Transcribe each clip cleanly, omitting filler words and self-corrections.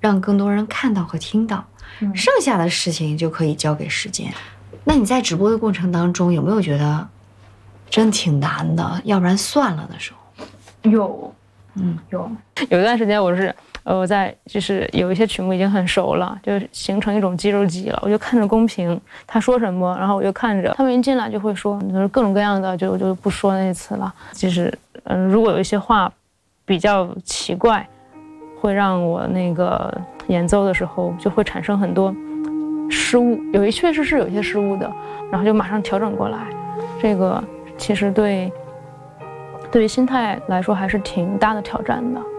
让更多人看到和听到，剩下的事情就可以交给时间。那你在直播的过程当中，有没有觉得真挺难的，要不然算了的时候？ 有，有一段时间我在就是有一些曲目已经很熟了，就形成一种肌肉记忆了。我就看着公屏他说什么，然后我就看着他们一进来就会说，就是各种各样的，就不说那些词了。就是如果有一些话比较奇怪，会让我那个演奏的时候就会产生很多失误，确实是有一些失误的，然后就马上调整过来。这个其实对于心态来说还是挺大的挑战的。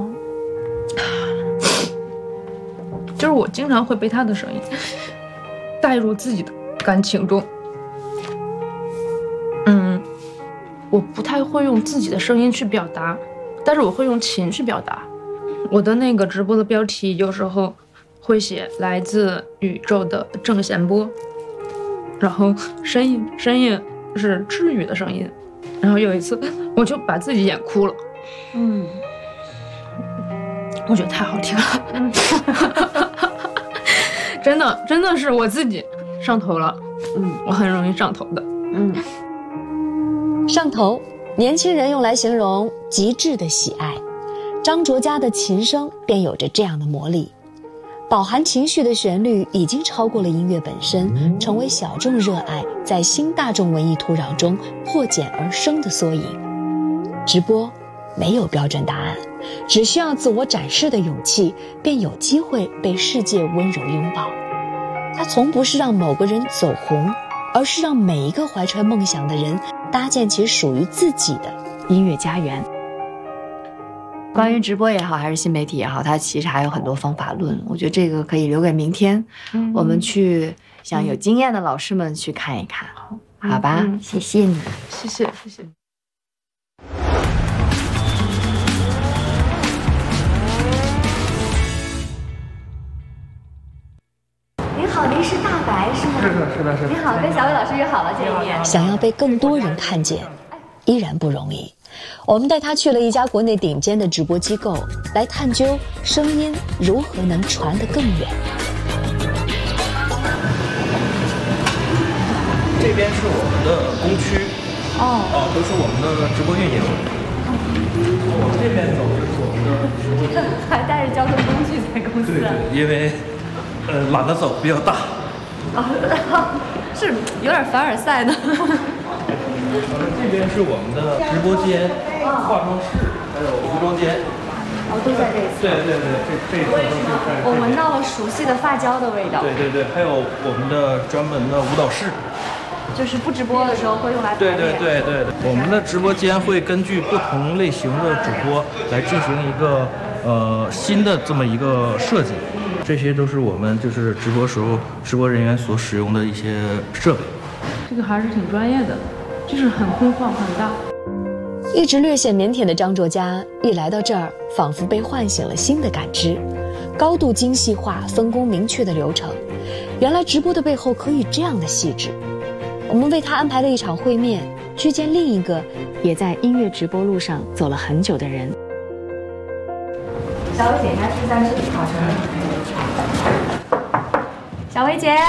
就是我经常会被他的声音带入自己的感情中。我不太会用自己的声音去表达，但是我会用情绪表达。我的那个直播的标题有时候会写来自宇宙的正弦波，然后声音是治愈的声音。然后有一次我就把自己演哭了。我觉得太好听了。真的是我自己上头了。我很容易上头的。 上头，年轻人用来形容极致的喜爱。张卓嘉的琴声便有着这样的魔力，饱含情绪的旋律已经超过了音乐本身，成为小众热爱在新大众文艺土壤中破茧而生的缩影。直播没有标准答案，只需要自我展示的勇气，便有机会被世界温柔拥抱。它从不是让某个人走红，而是让每一个怀揣梦想的人搭建起属于自己的音乐家园。 关于直播也好，还是新媒体也好，它其实还有很多方法论。我觉得这个可以留给明天，我们去向有经验的老师们去看一看，好吧？谢谢你， 谢谢。 您好，您是大白是吗？ 是的。 您好，跟小伟老师约好了见一面。 想要被更多人看见，依然不容易。我们带他去了一家国内顶尖的直播机构，来探究声音如何能传得更远。 这边是我们的工区，都是我们的直播运营。往这边走就是我们的直播间， 还带着交通工具在公司。 对，因为懒得走，比较大。 是有点凡尔赛的。 这边是我们的直播间、化妆室，还有服装间。 都在这一次。 对，这一次都是在。 我闻到了熟悉的发胶的味道。 对，还有我们的专门的舞蹈室。 就是不直播的时候会用来排练。 对，我们的直播间会根据不同类型的主播来进行一个新的这么一个设计。这些都是我们就是直播时候直播人员所使用的一些设备。 这个还是挺专业的，就是很空旷很大。 一直略显腼腆的张卓嘉一来到这儿，仿佛被唤醒了新的感知。高度精细化、分工明确的流程，原来直播的背后可以这样的细致。我们为他安排了一场会面，去见另一个也在音乐直播路上走了很久的人。 小薇姐应该是在这里考生。小薇姐，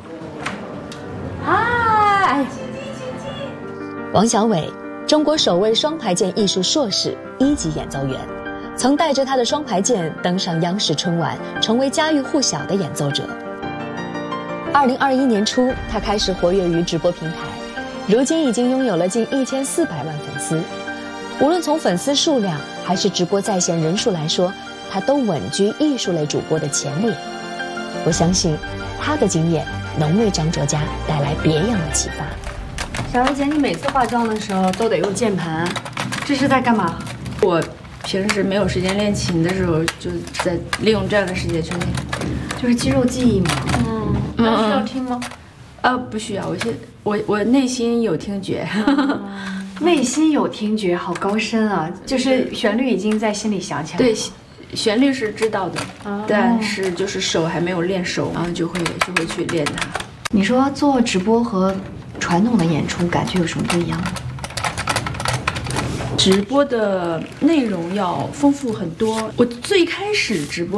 嗨。 王小伟，中国首位双排键艺术硕士，1级演奏员，曾带着他的双排键登上央视春晚，成为家喻户晓的演奏者。2021年初，他开始活跃于直播平台，如今已经拥有了近1400万粉丝。无论从粉丝数量还是直播在线人数来说，他都稳居艺术类主播的前列。我相信，他的经验能为张卓嘉带来别样的启发。 小薇姐，你每次化妆的时候都得用键盘，这是在干嘛？ 我平时没有时间练琴的时候，就在利用这样的时间去练， 就是肌肉记忆嘛。 那需要听吗？不需要，我内心有听觉。 内心有听觉，好高深啊！就是旋律已经在心里响起来了。 对，旋律是知道的，但是就是手还没有练熟，然后就会去练它。 你说做直播和传统的演出感觉有什么不一样吗？ 直播的内容要丰富很多。我最开始直播